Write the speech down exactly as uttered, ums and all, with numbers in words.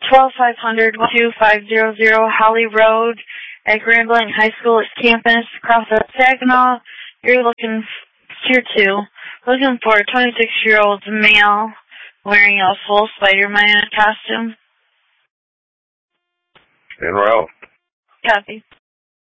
twelve five hundred, two five zero zero Holly Road at Grand Blanc High School. It's campus across the Saginaw. You're looking, tier two, looking for a twenty-six-year-old male wearing a full Spider-Man costume. En route. Copy.